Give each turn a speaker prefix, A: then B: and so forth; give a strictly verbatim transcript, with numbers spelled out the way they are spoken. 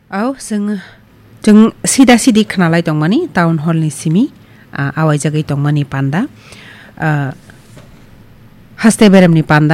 A: औ जों जों सिदा सिदि खोनालाय दंमानि टाउन हलनि सिमि आवाय जागै दंमानि पान्दा हास्ते बेरामनि पान्दा